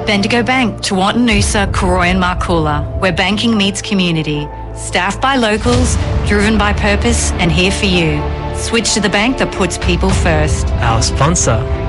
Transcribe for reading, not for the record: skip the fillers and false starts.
Bendigo Bank, Tewantin Noosa, Koroy and Marcoola, where banking meets community. Staffed by locals, driven by purpose and here for you. Switch to the bank that puts people first. Our sponsor,